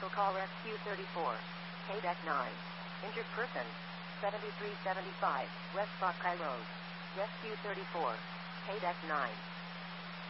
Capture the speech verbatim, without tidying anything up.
Commercial call Rescue thirty-four. K-Deck nine. Injured person. seventy-three seventy-five, West Buckeye Road. Rescue thirty-four. K-Deck nine.